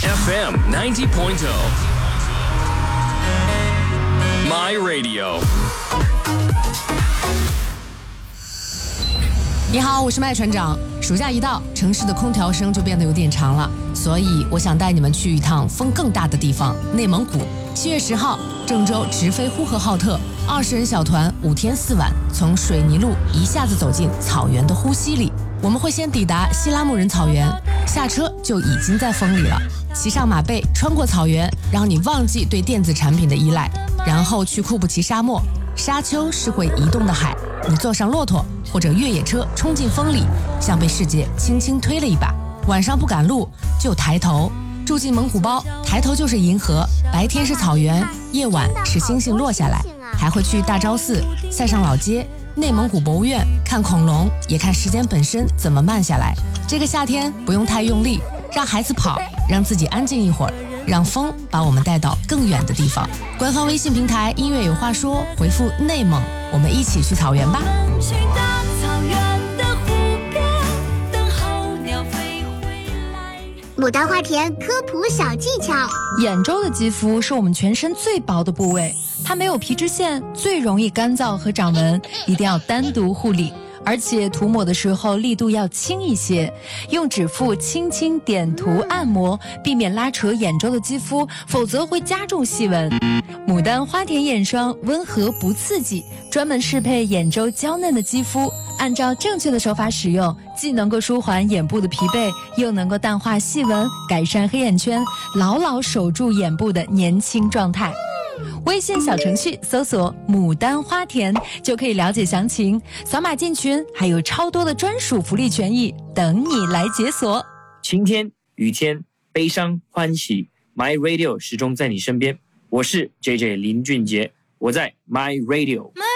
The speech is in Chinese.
FM 90.0 My Radio。 你好，我是麦船长。暑假一到，城市的空调声就变得有点长了，所以我想带你们去一趟风更大的地方——内蒙古。7月10号，郑州直飞呼和浩特，20人小团5天4晚，从水泥路一下子走进草原的呼吸里。我们会先抵达西拉木仁草原，下车就已经在风里了。骑上马背，穿过草原，让你忘记对电子产品的依赖，然后去库布齐沙漠。沙丘是会移动的海，你坐上骆驼或者越野车冲进风里，像被世界轻轻推了一把。晚上不赶路就抬头，住进蒙古包，抬头就是银河，白天是草原，夜晚是星星落下来。还会去大昭寺、塞上老街、内蒙古博物院看恐龙，也看时间本身怎么慢下来。这个夏天不用太用力，让孩子跑，让自己安静一会儿，让风把我们带到更远的地方。官方微信平台音乐有话说，回复内蒙，我们一起去草原吧。 牡丹花田科普小技巧。 眼周的肌肤是我们全身最薄的部位，它没有皮脂腺，最容易干燥和长纹，一定要单独护理。而且涂抹的时候力度要轻一些，用指腹轻轻点涂按摩，避免拉扯眼周的肌肤，否则会加重细纹。牡丹花田眼霜温和不刺激，专门适配眼周娇嫩的肌肤，按照正确的手法使用，既能够舒缓眼部的疲惫，又能够淡化细纹，改善黑眼圈，牢牢守住眼部的年轻状态。微信小程序搜索牡丹花田就可以了解详情，扫码进群，还有超多的专属福利权益等你来解锁。 晴天、雨天、悲伤、欢喜 ，My Radio 始终在你身边。我是 JJ 林俊杰，我在 My Radio。